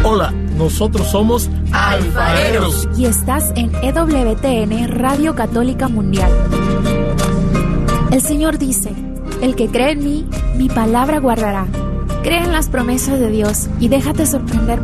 Hola, nosotros somos Alfareros. Y estás en EWTN, Radio Católica Mundial. El Señor dice, el que cree en mí, mi palabra guardará. Cree en las promesas de Dios y déjate sorprender